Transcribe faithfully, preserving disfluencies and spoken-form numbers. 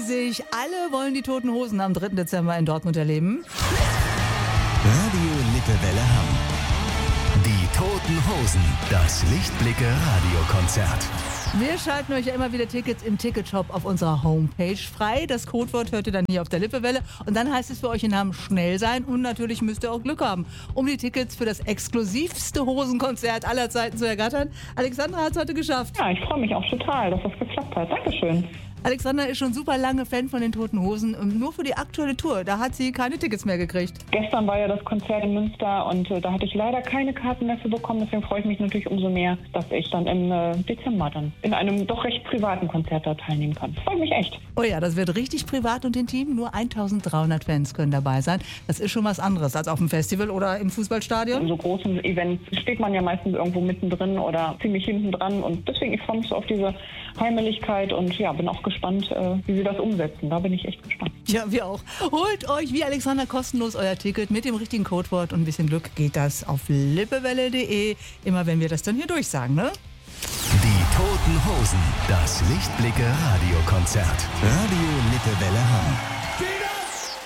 riesig. Alle wollen die Toten Hosen am dritten Dezember in Dortmund erleben. Radio Lippewelle Hamm. Die Toten Hosen. Das Lichtblicke-Radiokonzert. Wir schalten euch ja immer wieder Tickets im Ticketshop auf unserer Homepage frei. Das Codewort hört ihr dann hier auf der Lippewelle. Und dann heißt es für euch in Namen schnell sein. Und natürlich müsst ihr auch Glück haben, um die Tickets für das exklusivste Hosenkonzert aller Zeiten zu ergattern. Alexandra hat es heute geschafft. Ja, ich freue mich auch total, dass das geklappt hat. Dankeschön. Alexandra ist schon super lange Fan von den Toten Hosen. Und nur für die aktuelle Tour, da hat sie keine Tickets mehr gekriegt. Gestern war ja das Konzert in Münster und äh, da hatte ich leider keine Karten mehr für bekommen. Deswegen freue ich mich natürlich umso mehr, dass ich dann im äh, Dezember dann in einem doch recht privaten Konzert da teilnehmen kann. Freut mich echt. Oh ja, das wird richtig privat und intim. Nur eintausenddreihundert Fans können dabei sein. Das ist schon was anderes als auf dem Festival oder im Fußballstadion. In so großen Events steht man ja meistens irgendwo mittendrin oder ziemlich hinten dran. Und deswegen, ich freue mich so auf diese Heimeligkeit und ja, bin auch gespannt, äh, wie sie das umsetzen. Da bin ich echt gespannt. Ja, wir auch. Holt euch wie Alexander kostenlos euer Ticket mit dem richtigen Codewort und ein bisschen Glück geht das auf lippewelle punkt de. Immer wenn wir das dann hier durchsagen, ne? Die Toten Hosen. Das Lichtblicke-Radiokonzert. Radio Lippewelle Hamm.